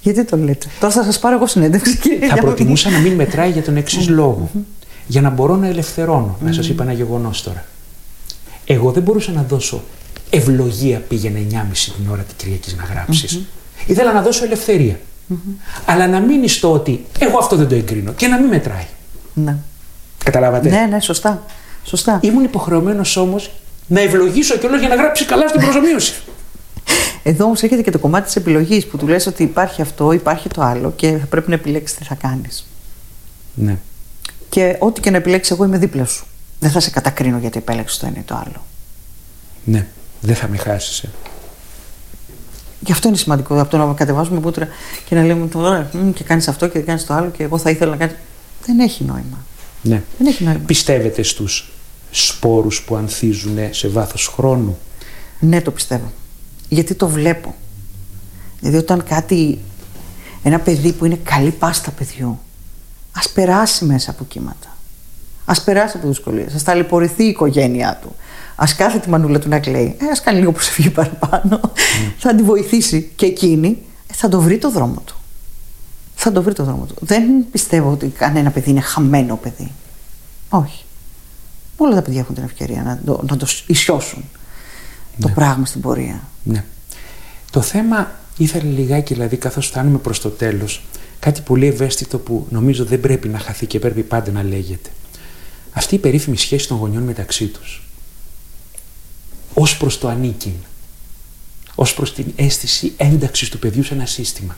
Γιατί το λέτε? Τώρα θα σας πάρω εγώ συνέντευξη, κύριε. Θα προτιμούσα να μην μετράει για τον εξής λόγο. Για να μπορώ να ελευθερώνω. Να σας είπα ένα γεγονός τώρα. Εγώ δεν μπορούσα να δώσω ευλογία, πήγαινε 9.30 την ώρα την Κυριακής να γράψεις. Ήθελα να δώσω ελευθερία. Αλλά να μείνει στο ότι εγώ αυτό δεν το εγκρίνω και να μην μετράει. Ναι. Καταλάβατε? Ναι, σωστά. Σωστά. Ήμουν υποχρεωμένος όμως να ευλογήσω κιόλας για να γράψει καλά στην προσομοίωση. Εδώ όμως έχετε και το κομμάτι της επιλογής που του λες ότι υπάρχει αυτό, υπάρχει το άλλο και θα πρέπει να επιλέξεις τι θα κάνεις. Ναι. Και ό,τι και να επιλέξεις, εγώ είμαι δίπλα σου. Δεν θα σε κατακρίνω γιατί επέλεξες το ένα ή το άλλο. Ναι, δεν θα με χάσεις. Γι' αυτό είναι σημαντικό από το να κατεβάζουμε μούτρα και να λέμε τώρα και κάνεις αυτό και κάνεις το άλλο και εγώ θα ήθελα να κάνεις. Δεν έχει νόημα. Ναι. Δεν έχει νόημα. Πιστεύετε στους σπόρους που ανθίζουν σε βάθος χρόνου? Ναι, το πιστεύω. Γιατί το βλέπω. Δηλαδή όταν ένα παιδί που είναι καλή πάστα παιδιού, ας περάσει μέσα από κύματα. Ας περάσει από δυσκολίες. Ας ταλαιπωρηθεί η οικογένειά του. Ας κάθε τη μανούλα του να κλαίει. Ας κάνει λίγο προσευχή παραπάνω. Θα τη βοηθήσει και εκείνη θα το βρει το δρόμο του. Θα το βρει το δρόμο του. Δεν πιστεύω ότι κανένα παιδί είναι χαμένο παιδί. Όχι. Όλα τα παιδιά έχουν την ευκαιρία να το ισιώσουν το πράγμα στην πορεία. Ναι. Το θέμα ήθελε λιγάκι, δηλαδή, καθώς φτάνουμε προς το τέλος, κάτι πολύ ευαίσθητο που νομίζω δεν πρέπει να χαθεί και πρέπει πάντα να λέγεται. Αυτή η περίφημη σχέση των γονιών μεταξύ τους. Ως προς το ανήκειν. Ως προς την αίσθηση ένταξης του παιδιού σε ένα σύστημα.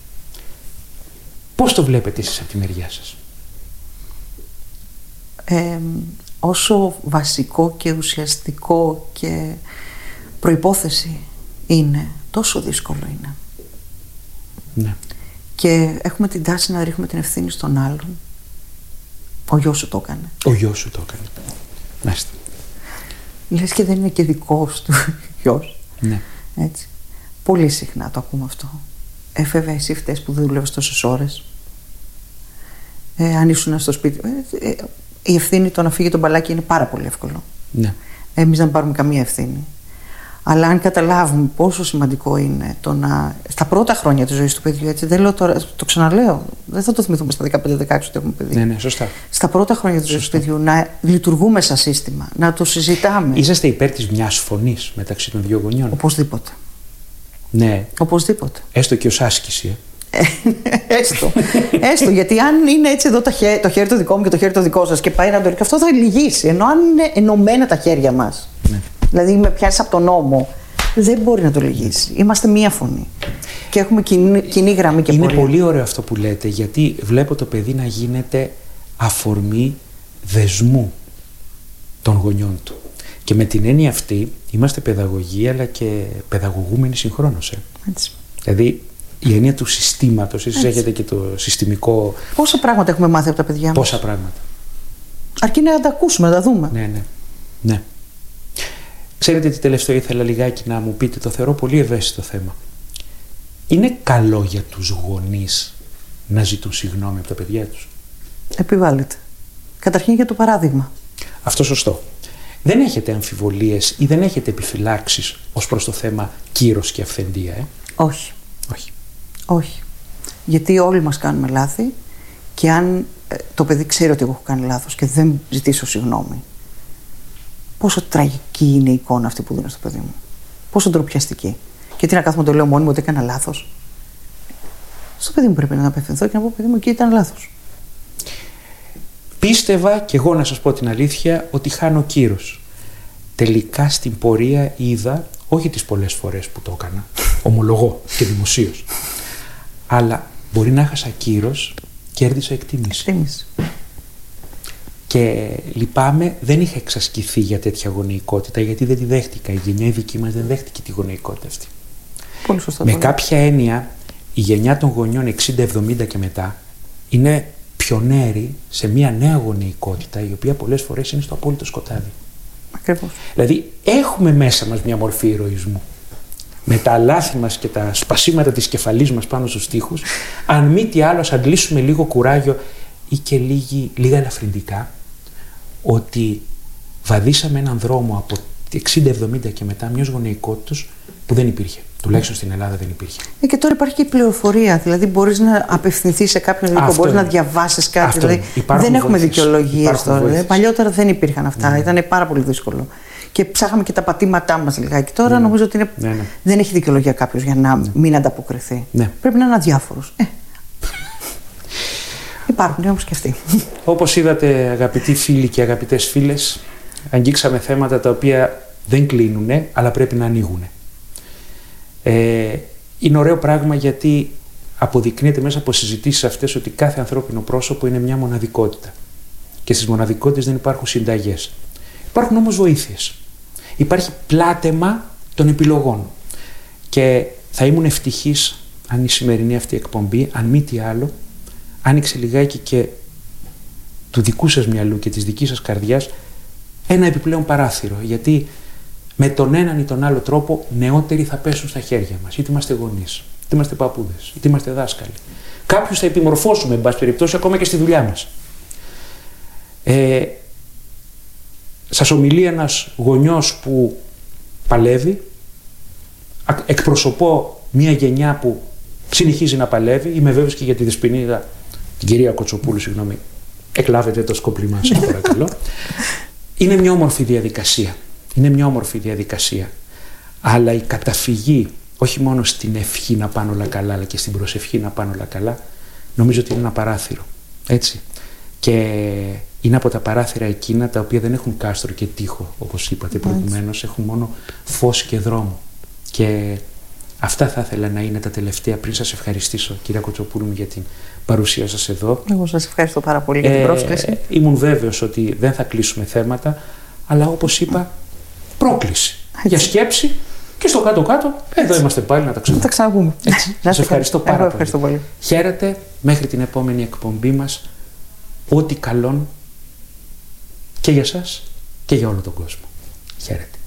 Πώς το βλέπετε εσείς από τη μεριά σας? Όσο βασικό και ουσιαστικό και προϋπόθεση είναι, τόσο δύσκολο είναι. Ναι. Και έχουμε την τάση να ρίχνουμε την ευθύνη στον άλλον. Ο γιος σου το έκανε. Ο γιος σου το έκανε. Μάλιστα. Λες και δεν είναι και δικός του γιος. Ναι. Έτσι. Πολύ συχνά το ακούμε αυτό. Βέβαια εσύ φταίς που δεν δουλεύεις τόσες ώρες. Αν ήσουν στο σπίτι. Η ευθύνη το να φύγει το μπαλάκι είναι πάρα πολύ εύκολο. Ναι. Εμείς δεν πάρουμε καμία ευθύνη. Αλλά αν καταλάβουμε πόσο σημαντικό είναι το να. Στα πρώτα χρόνια της ζωής του παιδιού, έτσι, δεν λέω τώρα, το ξαναλέω, δεν θα το θυμηθούμε στα 15-16 ότι έχουμε παιδί. Ναι, σωστά. Στα πρώτα χρόνια της ζωής του παιδιού να λειτουργούμε σαν σύστημα, να το συζητάμε. Είσαστε υπέρ της μιας φωνής μεταξύ των δύο γονιών? Οπωσδήποτε. Ναι. Οπωσδήποτε. Έστω και ως άσκηση. Έστω, γιατί αν είναι έτσι εδώ το χέρι το δικό μου και το χέρι το δικό σας και πάει να το ρίξει, αυτό θα λυγίσει. Ενώ αν είναι ενωμένα τα χέρια μας, ναι. Δηλαδή με πιάσεις από τον νόμο, δεν μπορεί να το λυγίσει. Είμαστε μία φωνή. Και έχουμε κοινή γραμμή και είναι πορεία. πολύ ωραίο αυτό που λέτε, γιατί βλέπω το παιδί να γίνεται αφορμή δεσμού των γονιών του. Και με την έννοια αυτή είμαστε παιδαγωγοί, αλλά και παιδαγωγούμενοι συγχρόνως. Έτσι. Δηλαδή η έννοια του συστήματος, εσείς έχετε και το συστημικό. Πόσα πράγματα έχουμε μάθει από τα παιδιά μας. Πόσα πράγματα. Αρκεί να τα ακούσουμε, να τα δούμε. Ναι. Ξέρετε τι τελευταίο ήθελα λιγάκι να μου πείτε, το θεωρώ πολύ ευαίσθητο θέμα. Είναι καλό για τους γονείς να ζητούν συγγνώμη από τα παιδιά τους? Επιβάλλεται. Καταρχήν για το παράδειγμα. Αυτό σωστό. Δεν έχετε αμφιβολίες ή δεν έχετε επιφυλάξεις ως προς το θέμα κύρος και αυθεντία? Όχι. Γιατί όλοι μας κάνουμε λάθη και αν το παιδί ξέρει ότι εγώ έχω κάνει λάθος και δεν ζητήσω συγγνώμη, πόσο τραγική είναι η εικόνα αυτή που δίνω στο παιδί μου. Πόσο ντροπιαστική. Και τι να κάθομαι να το λέω μόνιμο ότι έκανα λάθος. Στο παιδί μου πρέπει να απευθυνθώ και να πω: παιδί μου, εκεί ήταν λάθος. Πίστευα κι εγώ, να σας πω την αλήθεια, ότι χάνω κύρος. Τελικά στην πορεία είδα, όχι τις πολλές φορές που το έκανα, ομολογώ και δημοσίως, αλλά μπορεί να χάσα κύρος, κέρδισα εκτίμηση. Και λυπάμαι, δεν είχα εξασκηθεί για τέτοια γονεϊκότητα, γιατί δεν τη δέχτηκα. Η γενιά η δική μας δεν δέχτηκε τη γονεϊκότητα αυτή. Πολύ σωστά. Με κάποια έννοια, η γενιά των γονιών 60-70 και μετά είναι πιονέροι σε μια νέα γονεϊκότητα, η οποία πολλές φορές είναι στο απόλυτο σκοτάδι. Ακριβώς. Δηλαδή, έχουμε μέσα μας μια μορφή ηρωισμού. Με τα λάθη μας και τα σπασίματα της κεφαλής μας πάνω στους τοίχους, αν μη τι άλλο, ας αντλήσουμε λίγο κουράγιο ή και λίγα ελαφρυντικά, ότι βαδίσαμε έναν δρόμο από 60-70 και μετά μιας γονεϊκότητας που δεν υπήρχε. Τουλάχιστον στην Ελλάδα δεν υπήρχε. Και τώρα υπάρχει και η πληροφορία. Δηλαδή, μπορείς να απευθυνθείς σε κάποιον ειδικό, μπορείς να διαβάσεις κάτι. Δηλαδή, δεν έχουμε δικαιολογίες τώρα. Παλιότερα δεν υπήρχαν αυτά. Ήταν πάρα πολύ δύσκολο. Και ψάχαμε και τα πατήματά μας λιγάκι. Τώρα νομίζω ότι δεν έχει δικαιολογία κάποιος για να μην ανταποκριθεί. Πρέπει να είναι αδιάφορος. Υπάρχουν όμως και αυτοί. Όπως είδατε, αγαπητοί φίλοι και αγαπητές φίλες, αγγίξαμε θέματα τα οποία δεν κλείνουν, αλλά πρέπει να ανοίγουν. Είναι ωραίο πράγμα γιατί αποδεικνύεται μέσα από συζητήσεις αυτές ότι κάθε ανθρώπινο πρόσωπο είναι μια μοναδικότητα. Και στις μοναδικότητες δεν υπάρχουν συνταγές. Υπάρχουν όμως βοήθειες. Υπάρχει πλάτεμα των επιλογών. Και θα ήμουν ευτυχής αν η σημερινή αυτή εκπομπή, αν μη τι άλλο, άνοιξε λιγάκι και του δικού σας μυαλού και της δικής σας καρδιάς ένα επιπλέον παράθυρο. Γιατί με τον έναν ή τον άλλο τρόπο νεότεροι θα πέσουν στα χέρια μας. Είτε είμαστε γονείς, είτε είμαστε παππούδες, είτε είμαστε δάσκαλοι. Κάποιους θα επιμορφώσουμε, εν πάση περιπτώσει, ακόμα και στη δουλειά μας. Σας ομιλεί ένας γονιός που παλεύει. Εκπροσωπώ μια γενιά που συνεχίζει να παλεύει. Είμαι βέβαιος και για τη δεσποινίδα, την κυρία Κοτσοπούλου, συγγνώμη, εκλάβετε το σκοπλιμά σας, παρακαλώ. Είναι μια όμορφη διαδικασία. Είναι μια όμορφη διαδικασία. Αλλά η καταφυγή, όχι μόνο στην ευχή να πάνε όλα καλά, αλλά και στην προσευχή να πάνε όλα καλά, νομίζω ότι είναι ένα παράθυρο. Έτσι. Και είναι από τα παράθυρα εκείνα τα οποία δεν έχουν κάστρο και τοίχο, όπως είπατε προηγουμένως, έχουν μόνο φως και δρόμο. Και αυτά θα ήθελα να είναι τα τελευταία πριν σας ευχαριστήσω, κυρία Κοτσοπούλου, για την παρουσία σας εδώ. Εγώ σας ευχαριστώ πάρα πολύ για την πρόσκληση. Ήμουν βέβαιος ότι δεν θα κλείσουμε θέματα, αλλά όπως είπα, πρόκληση για σκέψη και στο κάτω-κάτω, εδώ είμαστε πάλι να τα ξαναπούμε. Σας ευχαριστώ πάρα πολύ. Χαίρετε, μέχρι την επόμενη εκπομπή μας, ό,τι καλόν και για σας και για όλο τον κόσμο. Χαίρετε.